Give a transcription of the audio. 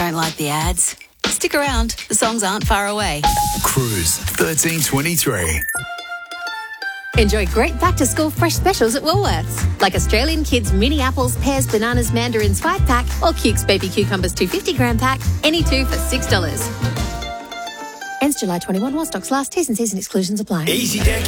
Don't like the ads? Stick around. The songs aren't far away. Cruise 1323. Enjoy great back-to-school fresh specials at Woolworths, like Australian Kids mini apples, pears, bananas, mandarins 5-pack or Cukes baby cucumbers 250-gram pack, any two for $6. Ends July 21 while stocks last. T's and C's and exclusions apply. Easy Deck